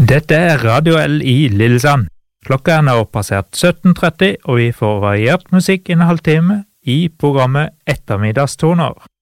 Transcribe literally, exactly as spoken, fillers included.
Dette er Radio L i Lillesand. Klokka er nå passert sytten tretti, og vi får variert musikk i en halvtime i programmet Ettermiddagstoner.